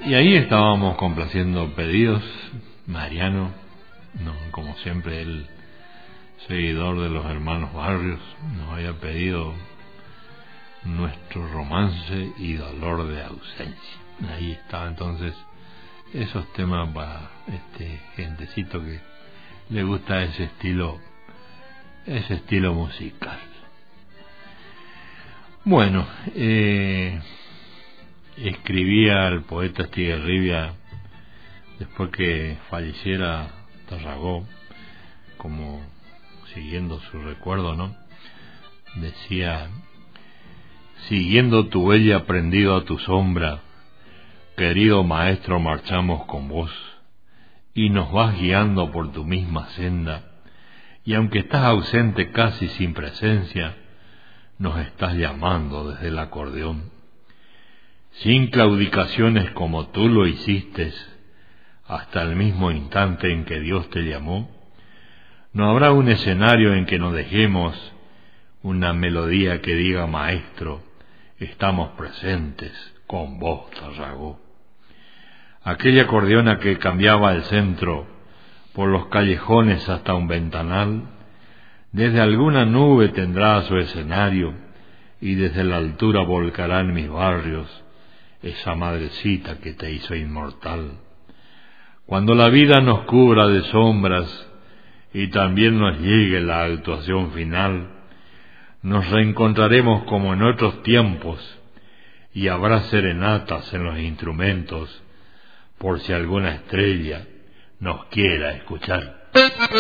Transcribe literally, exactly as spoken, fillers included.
Y ahí estábamos complaciendo pedidos. Mariano, no, como siempre, el seguidor de los hermanos Barrios, nos había pedido Nuestro romance y dolor de ausencia. Ahí estaba entonces esos temas para este gentecito que le gusta ese estilo, ese estilo musical. Bueno, eh, escribía el poeta Estigarribia después que falleciera Tarragó, como siguiendo su recuerdo, ¿no? Decía: siguiendo tu huella prendido a tu sombra, querido maestro, marchamos con vos, y nos vas guiando por tu misma senda, y aunque estás ausente casi sin presencia, nos estás llamando desde el acordeón. Sin claudicaciones como tú lo hiciste, hasta el mismo instante en que Dios te llamó, no habrá un escenario en que nos dejemos una melodía que diga: maestro, estamos presentes con vos, Tarragó. Aquella acordeona que cambiaba el centro por los callejones hasta un ventanal, desde alguna nube tendrá su escenario y desde la altura volcará en mis barrios esa madrecita que te hizo inmortal. Cuando la vida nos cubra de sombras y también nos llegue la actuación final, nos reencontraremos como en otros tiempos y habrá serenatas en los instrumentos por si alguna estrella nos quiera escuchar.